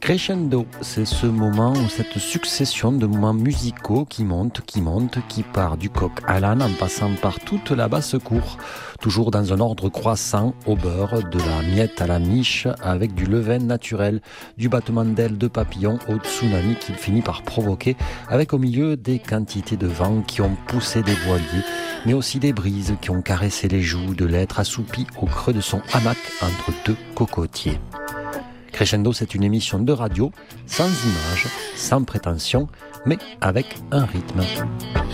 Crescendo, c'est ce moment ou cette succession de moments musicaux qui montent, qui part du coq à l'âne en passant par toute la basse-cour, toujours dans un ordre croissant au beurre, de la miette à la miche, avec du levain naturel, du battement d'ailes de papillon au tsunami qu'il finit par provoquer, avec au milieu des quantités de vent qui ont poussé des voiliers, mais aussi des brises qui ont caressé les joues de l'être assoupi au creux de son hamac entre deux cocotiers. Crescendo, c'est une émission de radio, sans images, sans prétention, mais avec un rythme.